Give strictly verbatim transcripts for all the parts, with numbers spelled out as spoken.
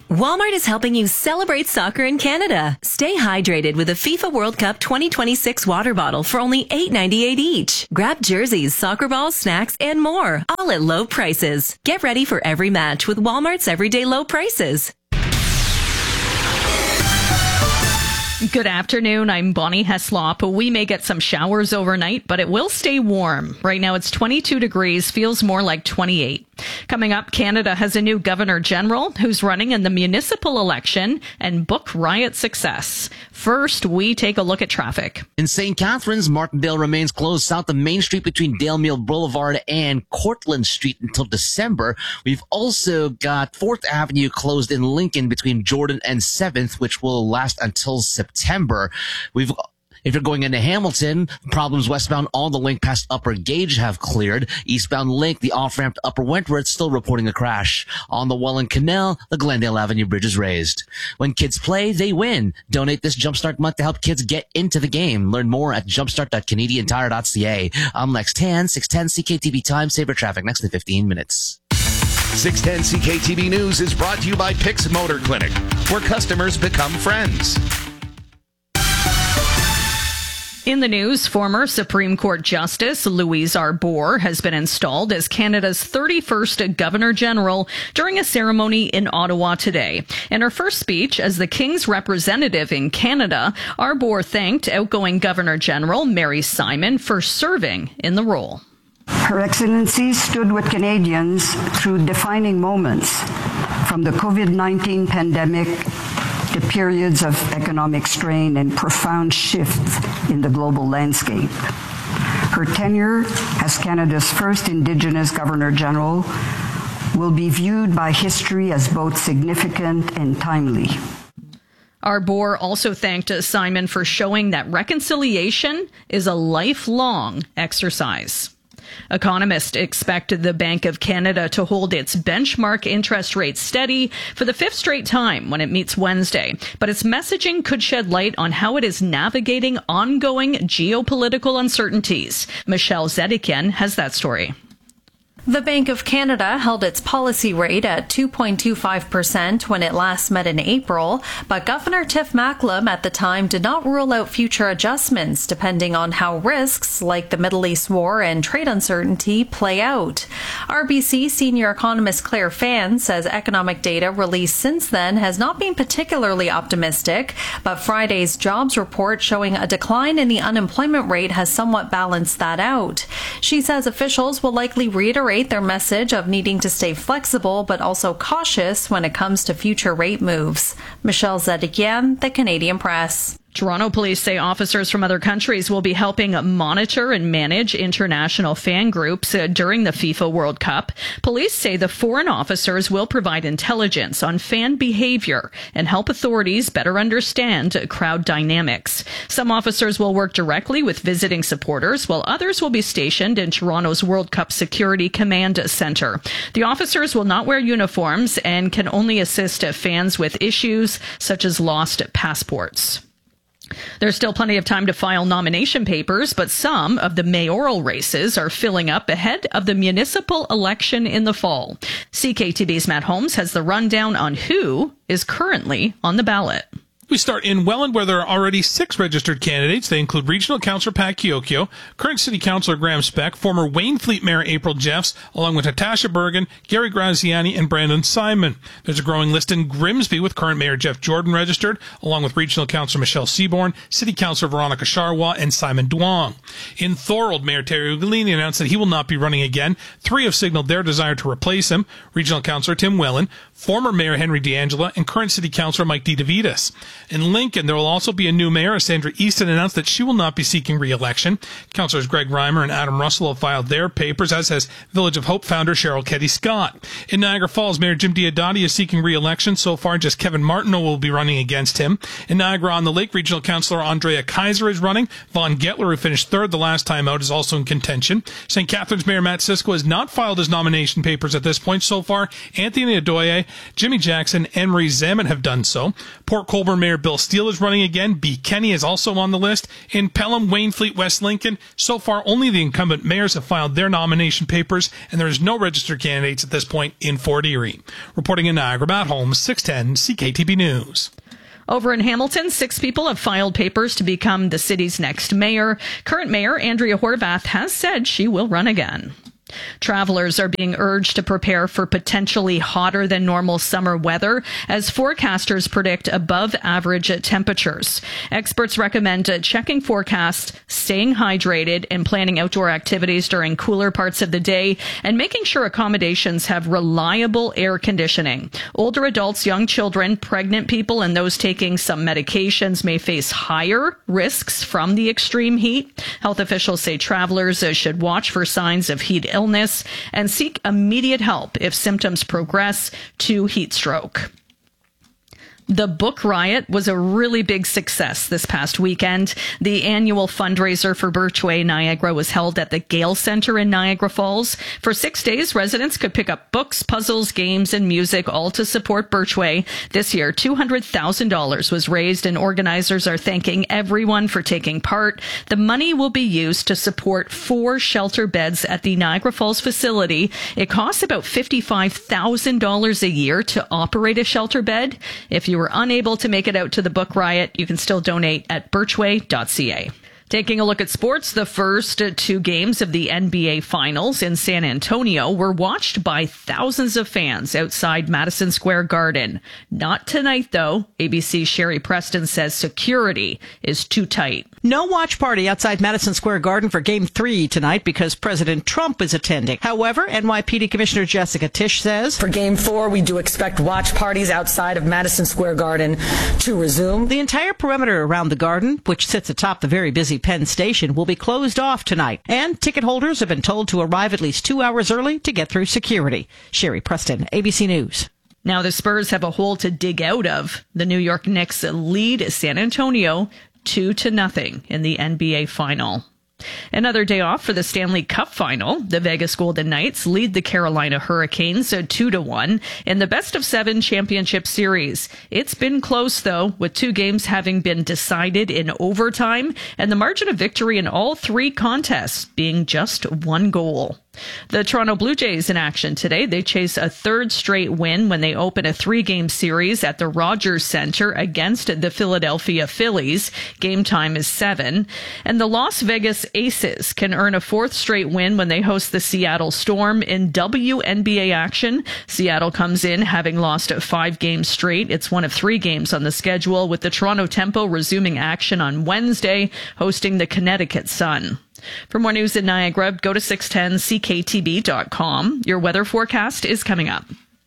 Walmart is helping you celebrate soccer in Canada. Stay hydrated with a FIFA World Cup twenty twenty-six water bottle for only eight ninety-eight each. Grab jerseys, soccer balls, snacks, and more, all at low prices. Get ready for every match with Walmart's everyday low prices. Good afternoon. I'm Bonnie Heslop. We may get some showers overnight, but it will stay warm. Right now it's twenty-two degrees, feels more like twenty-eight. Coming up, Canada has a new Governor General who's running in the municipal election and book riot success. First, we take a look at traffic. In Saint Catharines, Martindale remains closed south of Main Street between Dale Mill Boulevard and Cortlandt Street until December. We've also got fourth Avenue closed in Lincoln between Jordan and seventh, which will last until September. We've If you're going into Hamilton, problems westbound on the link past Upper Gage have cleared. Eastbound link, the off-ramp to Upper Wentworth, still reporting a crash. On the Welland Canal, the Glendale Avenue Bridge is raised. When kids play, they win. Donate this Jumpstart month to help kids get into the game. Learn more at jumpstart dot canadian tire dot c a. I'm Lex Tan, six ten C K T V Time Saver Traffic, next to fifteen minutes. six ten C K T V News is brought to you by Pix Motor Clinic, where customers become friends. In the news, former Supreme Court Justice Louise Arbour has been installed as Canada's thirty-first Governor General during a ceremony in Ottawa today. In her first speech as the King's representative in Canada, Arbour thanked outgoing Governor General Mary Simon for serving in the role. Her Excellency stood with Canadians through defining moments, from the COVID nineteen pandemic to periods of economic strain and profound shifts in the global landscape. Her tenure as Canada's first Indigenous Governor-General will be viewed by history as both significant and timely. Arbour also thanked Simon for showing that reconciliation is a lifelong exercise. Economists expect the Bank of Canada to hold its benchmark interest rate steady for the fifth straight time when it meets Wednesday. But its messaging could shed light on how it is navigating ongoing geopolitical uncertainties. Michelle Zedekian has that story. The Bank of Canada held its policy rate at two point two five percent when it last met in April, but Governor Tiff Macklem at the time did not rule out future adjustments depending on how risks like the Middle East war and trade uncertainty play out. R B C senior economist Claire Fan says economic data released since then has not been particularly optimistic, but Friday's jobs report showing a decline in the unemployment rate has somewhat balanced that out. She says officials will likely reiterate their message of needing to stay flexible but also cautious when it comes to future rate moves. Michelle Zedekian, The Canadian Press. Toronto police say officers from other countries will be helping monitor and manage international fan groups uh, during the FIFA World Cup. Police say the foreign officers will provide intelligence on fan behavior and help authorities better understand crowd dynamics. Some officers will work directly with visiting supporters, while others will be stationed in Toronto's World Cup Security Command Centre. The officers will not wear uniforms and can only assist fans with issues such as lost passports. There's still plenty of time to file nomination papers, but some of the mayoral races are filling up ahead of the municipal election in the fall. C K T V's Matt Holmes has the rundown on who is currently on the ballot. We start in Welland, where there are already six registered candidates. They include Regional Councillor Pat Kiokio, current City Councillor Graham Speck, former Wainfleet Mayor April Jeffs, along with Natasha Bergen, Gary Graziani, and Brandon Simon. There's a growing list in Grimsby with current Mayor Jeff Jordan registered, along with Regional Councillor Michelle Seaborn, City Councillor Veronica Charwa, and Simon Duong. In Thorold, Mayor Terry Ugolini announced that he will not be running again. Three have signaled their desire to replace him: Regional Councillor Tim Whelan, former Mayor Henry D'Angela, and current City Councillor Mike DeVitas. In Lincoln, there will also be a new mayor. Sandra Easton announced that she will not be seeking re-election. Councillors Greg Reimer and Adam Russell have filed their papers, as has Village of Hope founder Cheryl Ketty Scott. In Niagara Falls, Mayor Jim Diodati is seeking re-election. So far, just Kevin Martineau will be running against him. In Niagara-on-the-Lake, Regional Councillor Andrea Kaiser is running. Vaughn Getler, who finished third the last time out, is also in contention. Saint Catharines Mayor Matt Sisko has not filed his nomination papers at this point. So far, Anthony Adoye, Jimmy Jackson, and Marie Zaman have done so. Port Colborne Mayor Mayor Bill Steele is running again. B. Kenny is also on the list. In Pelham, Waynfleet, West Lincoln, so far only the incumbent mayors have filed their nomination papers, and there is no registered candidates at this point in Fort Erie. Reporting in Niagara, Matt Holmes, six ten C K T B News. Over in Hamilton, six people have filed papers to become the city's next mayor. Current mayor Andrea Horvath has said she will run again. Travelers are being urged to prepare for potentially hotter than normal summer weather as forecasters predict above average temperatures. Experts recommend checking forecasts, staying hydrated, and planning outdoor activities during cooler parts of the day, and making sure accommodations have reliable air conditioning. Older adults, young children, pregnant people, and those taking some medications may face higher risks from the extreme heat. Health officials say travelers should watch for signs of heat illness illness and seek immediate help if symptoms progress to heat stroke. The Book Riot was a really big success this past weekend. The annual fundraiser for Birchway Niagara was held at the Gale Centre in Niagara Falls. For six days, residents could pick up books, puzzles, games, and music, all to support Birchway. This year, two hundred thousand dollars was raised, and organizers are thanking everyone for taking part. The money will be used to support four shelter beds at the Niagara Falls facility. It costs about fifty-five thousand dollars a year to operate a shelter bed. If you were unable to make it out to the Book Riot, you can still donate at birchway dot c a. Taking a look at sports, the first two games of the N B A Finals in San Antonio were watched by thousands of fans outside Madison Square Garden. Not tonight, though. A B C's Sherry Preston says security is too tight. No watch party outside Madison Square Garden for Game three tonight because President Trump is attending. However, N Y P D Commissioner Jessica Tisch says, for Game four, we do expect watch parties outside of Madison Square Garden to resume. The entire perimeter around the garden, which sits atop the very busy Penn Station, will be closed off tonight, and ticket holders have been told to arrive at least two hours early to get through security. Sherry Preston, A B C News. Now the Spurs have a hole to dig out of. The New York Knicks lead San Antonio two to nothing in the N B A final. Another day off for the Stanley Cup final. The Vegas Golden Knights lead the Carolina Hurricanes two to one in the best of seven championship series. It's been close, though, with two games having been decided in overtime and the margin of victory in all three contests being just one goal. The Toronto Blue Jays in action today. They chase a third straight win when they open a three-game series at the Rogers Center against the Philadelphia Phillies. Game time is seven. And the Las Vegas Aces can earn a fourth straight win when they host the Seattle Storm in W N B A action. Seattle comes in having lost five games straight. It's one of three games on the schedule, with the Toronto Tempo resuming action on Wednesday, hosting the Connecticut Sun. For more news in Niagara, go to six ten c k t b dot com. Your weather forecast is coming up.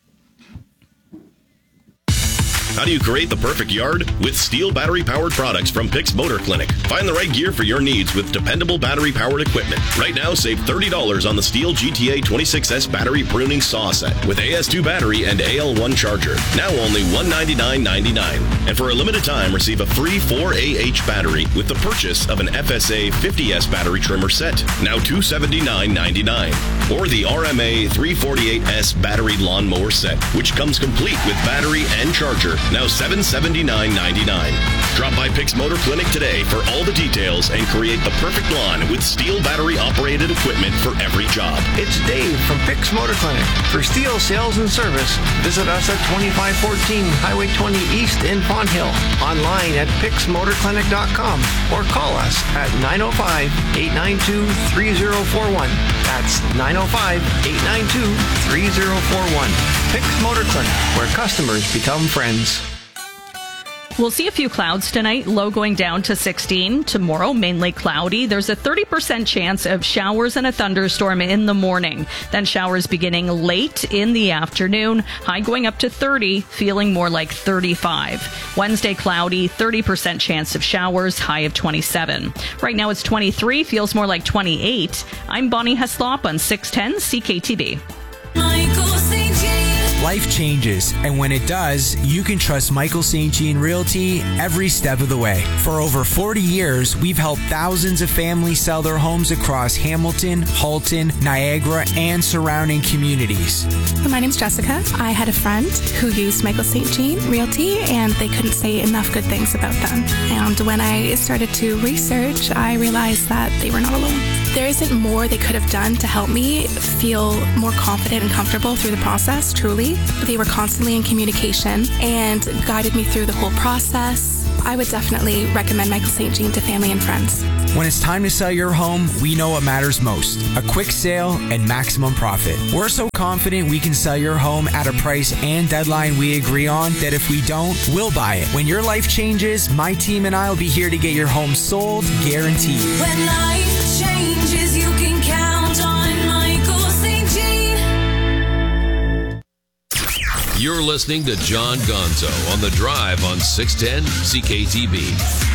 How do you create the perfect yard? With Steel battery-powered products from Pix Motor Clinic. Find the right gear for your needs with dependable battery-powered equipment. Right now, save thirty dollars on the Steel G T A twenty-six S battery pruning saw set with A S two battery and A L one charger. Now only one hundred ninety-nine dollars and ninety-nine cents. And for a limited time, receive a free four A H battery with the purchase of an F S A fifty S battery trimmer set. Now two hundred seventy-nine dollars and ninety-nine cents. Or the R M A three forty-eight S battery lawnmower set, which comes complete with battery and charger. Now seven hundred seventy-nine dollars and ninety-nine cents. Drop by Pix Motor Clinic today for all the details and create the perfect lawn with Steel battery-operated equipment for every job. It's Dave from Pix Motor Clinic. For Steel sales and service, visit us at twenty-five fourteen Highway twenty East in Fonthill. Online at pix motor clinic dot com or call us at nine oh five, eight nine two, three oh four one. That's nine oh five, eight nine two, three oh four one. Pix Motor Clinic, where customers become friends. We'll see a few clouds tonight, low going down to sixteen. Tomorrow, mainly cloudy. There's a thirty percent chance of showers and a thunderstorm in the morning. Then showers beginning late in the afternoon. High going up to thirty, feeling more like thirty-five. Wednesday, cloudy, thirty percent chance of showers, high of twenty-seven. Right now it's twenty-three, feels more like twenty-eight. I'm Bonnie Heslop on six ten C K T B. Michael Saint James. Life changes, and when it does, you can trust Michael Saint Jean Realty every step of the way. For over forty years, we've helped thousands of families sell their homes across Hamilton, Halton, Niagara, and surrounding communities. My name's Jessica. I had a friend who used Michael Saint Jean Realty, and they couldn't say enough good things about them. And when I started to research, I realized that they were not alone. There isn't more they could have done to help me feel more confident and comfortable through the process, truly. They were constantly in communication and guided me through the whole process. I would definitely recommend Michael Saint Jean to family and friends. When it's time to sell your home, we know what matters most: a quick sale and maximum profit. We're so confident we can sell your home at a price and deadline we agree on that if we don't, we'll buy it. When your life changes, my team and I will be here to get your home sold, guaranteed. When life changes, you can count on Michael Saint Jean. You're listening to John Gonzo on The Drive on six ten C K T B.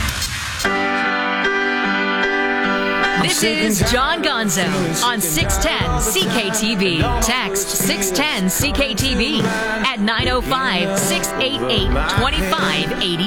This is John Gonzo on six ten C K T B. Text six ten C K T B at nine oh five, six eight eight, two five eight